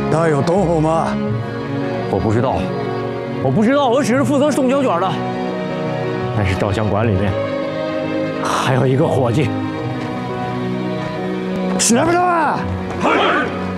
他有同伙吗？ 我不知道，我只是负责送胶卷的。但是照相馆里面还有一个伙计。 学不动啊！